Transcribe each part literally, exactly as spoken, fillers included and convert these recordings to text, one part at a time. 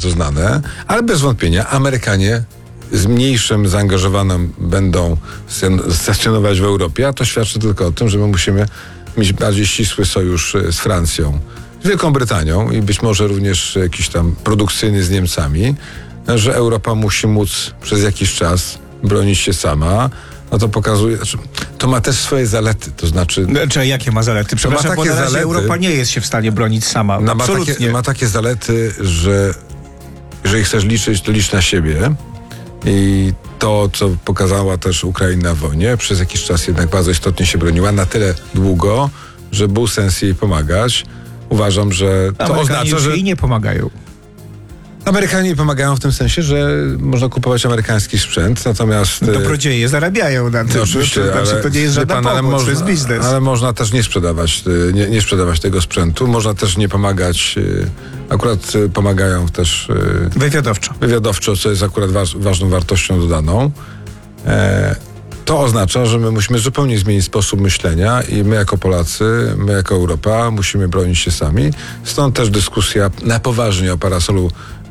bardzo znane, ale bez wątpienia Amerykanie z mniejszym zaangażowaniem będą stacjonować w Europie, a to świadczy tylko o tym, że my musimy mieć bardziej ścisły sojusz z Francją, z Wielką Brytanią i być może również jakiś tam produkcyjny z Niemcami, że Europa musi móc przez jakiś czas bronić się sama. No to pokazuje, znaczy, to ma też swoje zalety, to znaczy... Znaczy, jakie ma zalety? Przepraszam, ma takie bo na razie zalety, Europa nie jest się w stanie bronić sama. No, Absolutnie. ma, takie, ma takie zalety, że jeżeli chcesz liczyć, to licz na siebie. I to, co pokazała też Ukraina w wojnie, przez jakiś czas jednak bardzo istotnie się broniła, na tyle długo, że był sens jej pomagać. Uważam, że to Amerykanie oznacza, że... jej nie pomagają. Amerykanie pomagają w tym sensie, że można kupować amerykański sprzęt, natomiast... Dobrodzieje zarabiają na tym. No oczywiście, to, znaczy, ale, to nie jest żadna pan, pomoc, ale można, to jest biznes. Ale można też nie sprzedawać, nie, nie sprzedawać tego sprzętu. Można też nie pomagać, akurat pomagają też... Wywiadowczo. Wywiadowczo, co jest akurat waż, ważną wartością dodaną. E, to oznacza, że my musimy zupełnie zmienić sposób myślenia i my jako Polacy, my jako Europa musimy bronić się sami. Stąd też dyskusja na poważnie o parasolu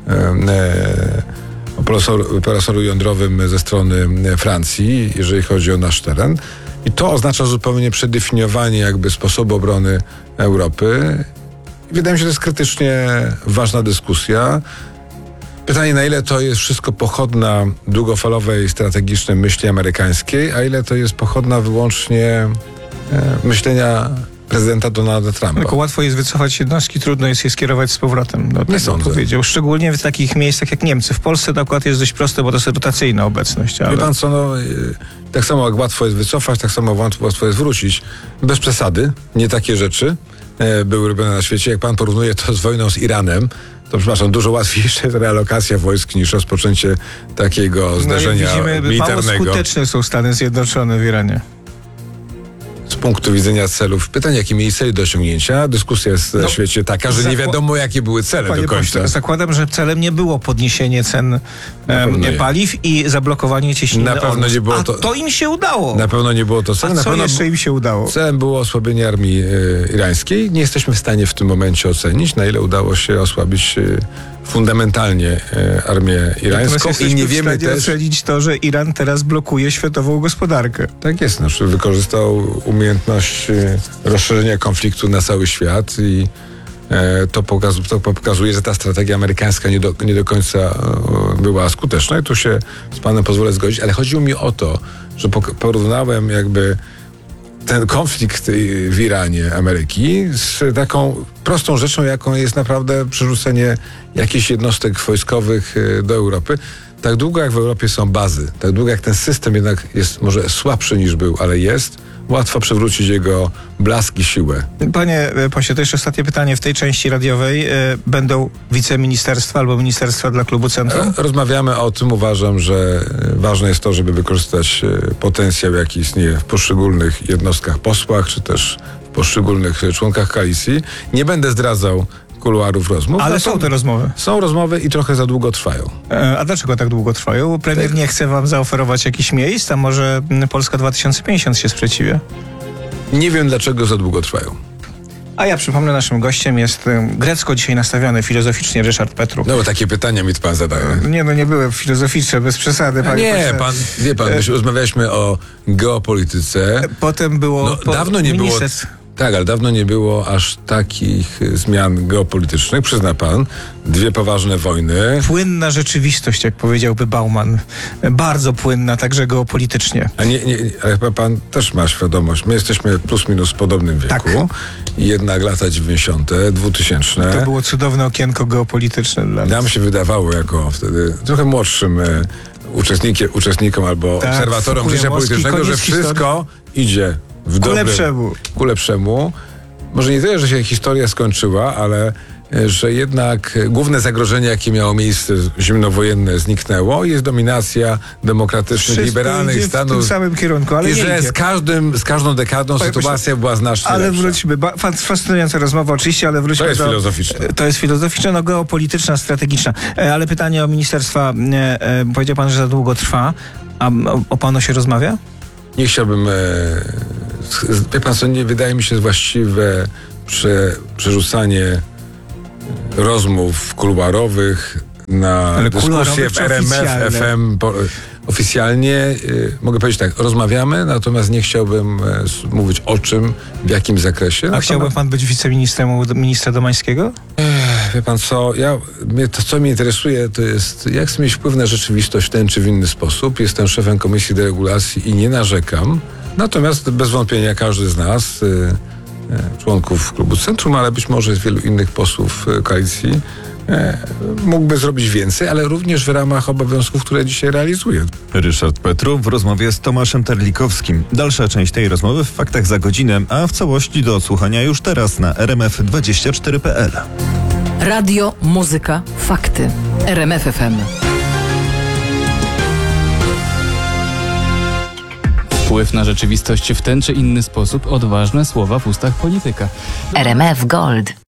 o parasolu, parasolu jądrowym ze strony Francji, jeżeli chodzi o nasz teren. I to oznacza zupełnie przedefiniowanie jakby sposobu obrony Europy. Wydaje mi się, że to jest krytycznie ważna dyskusja. Pytanie, na ile to jest wszystko pochodna długofalowej, strategicznej myśli amerykańskiej, a ile to jest pochodna wyłącznie e, myślenia prezydenta Donalda Trumpa. Tylko łatwo jest wycofać jednostki, trudno jest je skierować z powrotem. No, nie sądzę. Powiedział. Szczególnie w takich miejscach jak Niemcy. W Polsce to akurat jest dość proste, bo to jest rotacyjna obecność. Ale... Wie pan co, no, tak samo jak łatwo jest wycofać, tak samo łatwo jest wrócić. Bez przesady. Nie takie rzeczy e, były robione na świecie. Jak pan porównuje to z wojną z Iranem, to przepraszam, dużo łatwiejsza jest realokacja wojsk niż rozpoczęcie takiego zdarzenia no, widzimy, militarnego. Mało skuteczne są Stany Zjednoczone w Iranie. Z punktu widzenia celów, pytanie, jakie mieli cele do osiągnięcia. Dyskusja jest no, na świecie taka, że nie wiadomo, jakie były cele Panie do końca. Pośle, zakładam, że celem nie było podniesienie cen um, paliw i zablokowanie cieśniny. Na pewno nie było A to. to im się udało. Na pewno nie było to celem. A co na pewno jeszcze im się udało? Celem było osłabienie armii e, irańskiej. Nie jesteśmy w stanie w tym momencie ocenić, na ile udało się osłabić e, fundamentalnie e, armię irańską. I nie wiemy w stanie też ocenić to, że Iran teraz blokuje światową gospodarkę. Tak jest, znaczy wykorzystał umiejętność rozszerzenia konfliktu na cały świat i e, to, pokaz, to pokazuje, że ta strategia amerykańska nie do, nie do końca e, była skuteczna i tu się z panem pozwolę zgodzić, ale chodziło mi o to, że porównałem jakby ten konflikt w Iranie Ameryki z taką prostą rzeczą, jaką jest naprawdę przerzucenie jakichś jednostek wojskowych do Europy. Tak długo jak w Europie są bazy, tak długo jak ten system jednak jest może słabszy niż był, ale jest, łatwo przywrócić jego blask i siłę. Panie pośle, to jeszcze ostatnie pytanie w tej części radiowej. Będą wiceministerstwa albo ministerstwa dla klubu Centrum? Rozmawiamy o tym. Uważam, że ważne jest to, żeby wykorzystać potencjał, jaki istnieje w poszczególnych jednostkach, posłach, czy też w poszczególnych członkach koalicji. Nie będę zdradzał kuluarów rozmów. Ale no są te rozmowy. Są rozmowy i trochę za długo trwają. A dlaczego tak długo trwają? Premier tak. nie chce wam zaoferować jakichś miejsc, a może Polska dwa tysiące pięćdziesiąt się sprzeciwia? Nie wiem, dlaczego za długo trwają. A ja przypomnę, naszym gościem jest grecko dzisiaj nastawiony filozoficznie Ryszard Petru. No bo takie pytania mi pan zadaje. Nie, no nie były filozoficzne, bez przesady. Panie nie, pośle. pan, wie pan, my rozmawialiśmy o geopolityce. Potem było... No, po, dawno nie było... Tak, ale dawno nie było aż takich zmian geopolitycznych. Przyzna pan, dwie poważne wojny. Płynna rzeczywistość, jak powiedziałby Bauman. Bardzo płynna, także geopolitycznie. A nie, nie, ale chyba pan też ma świadomość. My jesteśmy plus minus w podobnym wieku. Tak. I jednak lata dziewięćdziesiąte, dwutysięczne. To było cudowne okienko geopolityczne dla nas. Nam się wydawało jako wtedy trochę młodszym e, uczestnikiem, uczestnikom albo tak, obserwatorom życia politycznego, że wszystko historii. idzie w ku dobrym, lepszemu. Ku lepszemu. Może nie tyle, że się historia skończyła, ale że jednak główne zagrożenie, jakie miało miejsce zimnowojenne, zniknęło. Jest dominacja demokratycznych, Wszystko liberalnych idzie stanów. w tym samym kierunku, ale I nie że idzie. z, każdym, z każdą dekadą Panie sytuacja pośle, była znacznie Ale lepsza. wróćmy. Ba, fascynująca rozmowa oczywiście, ale wróćmy To jest do... filozoficzne. To jest filozoficzne, no geopolityczna, strategiczna. E, ale pytanie o ministerstwa. E, e, powiedział pan, że za długo trwa. A o, o panu się rozmawia? Nie chciałbym... E, wie pan co, nie wydaje mi się właściwe prze, przerzucanie rozmów kuluarowych na Ale dyskusję kuluarowe w czy R M F oficjalne? F M. Po, oficjalnie y, mogę powiedzieć tak, rozmawiamy, natomiast nie chciałbym y, s- mówić o czym, w jakim zakresie. A Natomiast- chciałby pan być wiceministrem u ministra Domańskiego? Wie pan co, ja, mnie, to co mnie interesuje, to jest jak chcę mieć wpływ na rzeczywistość w ten czy w inny sposób. Jestem szefem Komisji Deregulacji i nie narzekam. Natomiast bez wątpienia każdy z nas, y, y, członków klubu Centrum, ale być może z wielu innych posłów y, koalicji, y, mógłby zrobić więcej, ale również w ramach obowiązków, które dzisiaj realizuje. Ryszard Petru w rozmowie z Tomaszem Terlikowskim. Dalsza część tej rozmowy w Faktach za godzinę, a w całości do odsłuchania już teraz na r m f dwadzieścia cztery kropka p l. Radio, muzyka, fakty. R M F F M. Wpływ na rzeczywistość w ten czy inny sposób, odważne słowa w ustach polityka. R M F Gold.